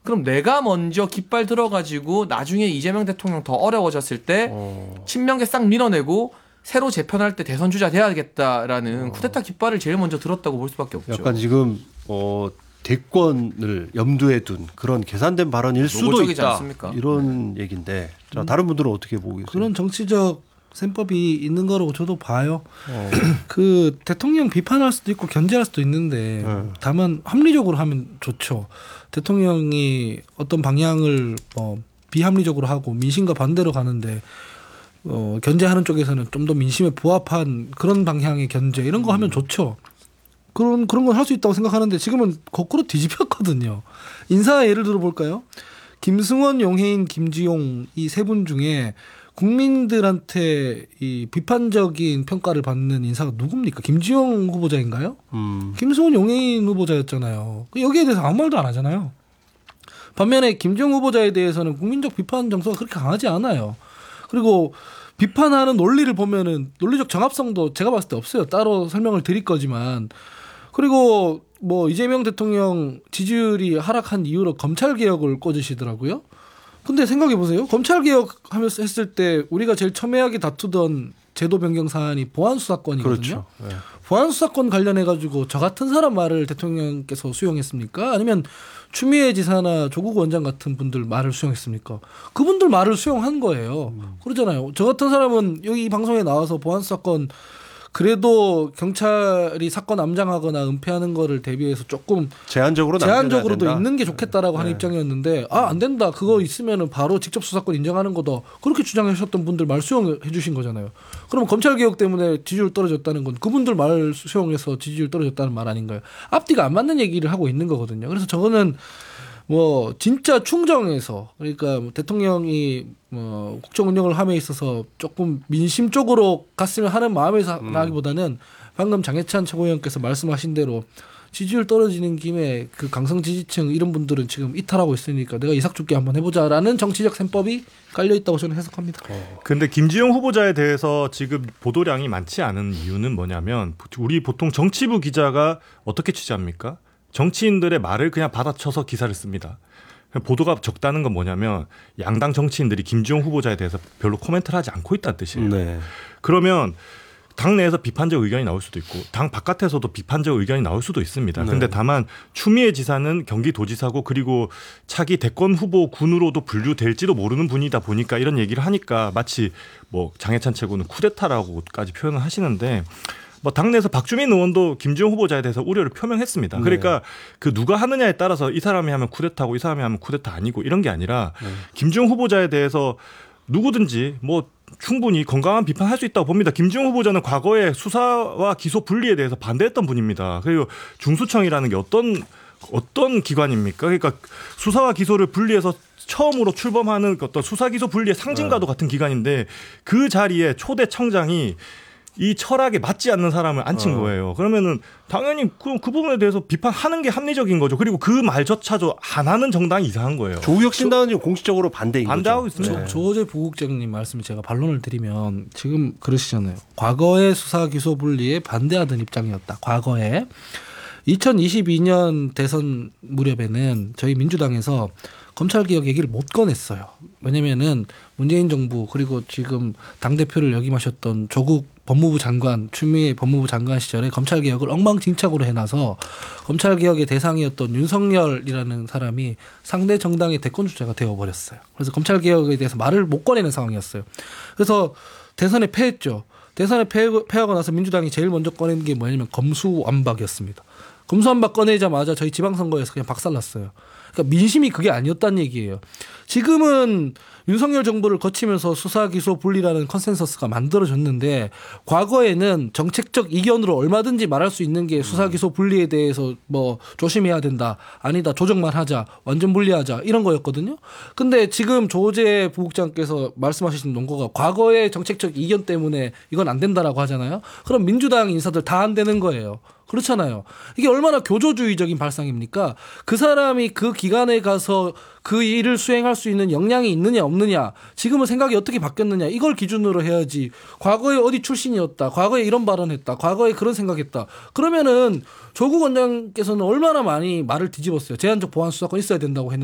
그럼 내가 먼저 깃발 들어가지고 나중에 이재명 대통령 더 어려워졌을 때 친명계 싹 밀어내고 새로 재편할 때 대선 주자 돼야겠다라는 쿠데타 깃발을 제일 먼저 들었다고 볼 수밖에 없죠. 약간 지금 대권을 염두에 둔 그런 계산된 발언일 수도 있다. 않습니까? 이런 얘기인데 자, 다른 분들은 어떻게 보고 계세요? 그런 정치적 셈법이 있는 거라고 저도 봐요. 그 대통령 비판할 수도 있고 견제할 수도 있는데 다만 합리적으로 하면 좋죠. 대통령이 어떤 방향을 비합리적으로 하고 민심과 반대로 가는데 견제하는 쪽에서는 좀 더 민심에 부합한 그런 방향의 견제 이런 거 하면 좋죠. 그런 건 할 수 있다고 생각하는데 지금은 거꾸로 뒤집혔거든요. 인사 예를 들어볼까요? 김승원, 용해인, 김지용 이 세 분 중에 국민들한테 이 비판적인 평가를 받는 인사가 누굽니까? 김지용 후보자인가요? 김승원, 용해인 후보자였잖아요. 여기에 대해서 아무 말도 안 하잖아요. 반면에 김지용 후보자에 대해서는 국민적 비판 정서가 그렇게 강하지 않아요. 그리고 비판하는 논리를 보면은 논리적 정합성도 제가 봤을 때 없어요. 따로 설명을 드릴 거지만. 그리고 뭐 이재명 대통령 지지율이 하락한 이유로 검찰개혁을 꽂으시더라고요. 근데 생각해 보세요. 검찰개혁 하면서 했을 때 우리가 제일 첨예하게 다투던 제도 변경 사안이 보안수사권이거든요. 그렇죠. 네. 보안수사권 관련해가지고 저 같은 사람 말을 대통령께서 수용했습니까? 아니면 추미애 지사나 조국 원장 같은 분들 말을 수용했습니까? 그분들 말을 수용한 거예요. 그러잖아요. 저 같은 사람은 여기 이 방송에 나와서 보안수사권 그래도 경찰이 사건 암장하거나 은폐하는 거를 대비해서 조금 제한적으로도 있는 게 좋겠다라고 하는 입장이었는데 안 된다. 그거 있으면은 바로 직접 수사권 인정하는 거다. 그렇게 주장하셨던 분들 말 수용해 주신 거잖아요. 그러면 검찰개혁 때문에 지지율 떨어졌다는 건 그분들 말 수용해서 지지율 떨어졌다는 말 아닌가요? 앞뒤가 안 맞는 얘기를 하고 있는 거거든요. 그래서 저거는 뭐 진짜 충정해서 그러니까 대통령이 국정 운영을 함에 있어서 조금 민심 쪽으로 갔으면 하는 마음에서 나기보다는 방금 장해찬 최고위원께서 말씀하신 대로 지지율 떨어지는 김에 그 강성 지지층 이런 분들은 지금 이탈하고 있으니까 내가 이삭 죽게 한번 해보자라는 정치적 셈법이 깔려 있다고 저는 해석합니다. 그런데 김지용 후보자에 대해서 지금 보도량이 많지 않은 이유는 뭐냐면 우리 보통 정치부 기자가 어떻게 취재합니까? 정치인들의 말을 그냥 받아쳐서 기사를 씁니다. 보도가 적다는 건 뭐냐면 양당 정치인들이 김지용 후보자에 대해서 별로 코멘트를 하지 않고 있다는 뜻이에요. 네. 그러면 당 내에서 비판적 의견이 나올 수도 있고 당 바깥에서도 비판적 의견이 나올 수도 있습니다. 그런데 다만 추미애 지사는 경기도지사고 그리고 차기 대권 후보 군으로도 분류될지도 모르는 분이다 보니까 이런 얘기를 하니까 마치 뭐 장해찬 최고는 쿠데타라고까지 표현을 하시는데 뭐 당내에서 박주민 의원도 김지용 후보자에 대해서 우려를 표명했습니다. 그러니까 그 누가 하느냐에 따라서 이 사람이 하면 쿠데타고 이 사람이 하면 쿠데타 아니고 이런 게 아니라 김지용 후보자에 대해서 누구든지 뭐 충분히 건강한 비판할 수 있다고 봅니다. 김지용 후보자는 과거에 수사와 기소 분리에 대해서 반대했던 분입니다. 그리고 중수청이라는 게 어떤 기관입니까? 그러니까 수사와 기소를 분리해서 처음으로 출범하는 어떤 수사 기소 분리의 상징과도 같은 기관인데 그 자리에 초대 청장이 이 철학에 맞지 않는 사람을 앉힌 거예요. 그러면은 당연히 그 부분에 대해서 비판하는 게 합리적인 거죠. 그리고 그 말조차도 안 하는 정당이 이상한 거예요. 조국혁신당은 지금 공식적으로 반대하고 있습니다. 조호재 부국장님 말씀을 제가 반론을 드리면 지금 그러시잖아요. 과거에 수사 기소 분리에 반대하던 입장이었다. 과거에 2022년 대선 무렵에는 저희 민주당에서 검찰개혁 얘기를 못 꺼냈어요. 왜냐면은 문재인 정부 그리고 지금 당대표를 역임하셨던 조국 법무부 장관, 추미애 법무부 장관 시절에 검찰개혁을 엉망진창으로 해놔서 검찰개혁의 대상이었던 윤석열이라는 사람이 상대 정당의 대권주자가 되어버렸어요. 그래서 검찰개혁에 대해서 말을 못 꺼내는 상황이었어요. 그래서 대선에 패했죠. 대선에 패하고 나서 민주당이 제일 먼저 꺼낸 게 뭐냐면 검수완박이었습니다. 검수완박 꺼내자마자 저희 지방선거에서 그냥 박살났어요. 그러니까 민심이 그게 아니었다는 얘기예요. 지금은 윤석열 정부를 거치면서 수사 기소 분리라는 컨센서스가 만들어졌는데 과거에는 정책적 이견으로 얼마든지 말할 수 있는 게 수사 기소 분리에 대해서 뭐 조심해야 된다. 아니다. 조정만 하자. 완전 분리하자. 이런 거였거든요. 근데 지금 조호재 부국장께서 말씀하신 논거가 과거의 정책적 이견 때문에 이건 안 된다라고 하잖아요. 그럼 민주당 인사들 다 안 되는 거예요. 그렇잖아요. 이게 얼마나 교조주의적인 발상입니까? 그 사람이 그 기관에 가서 그 일을 수행할 수 있는 역량이 있느냐 없느냐, 지금은 생각이 어떻게 바뀌었느냐, 이걸 기준으로 해야지. 과거에 어디 출신이었다, 과거에 이런 발언했다, 과거에 그런 생각했다. 그러면은 조국 원장께서는 얼마나 많이 말을 뒤집었어요. 제한적 보안 수사권 있어야 된다고 했는데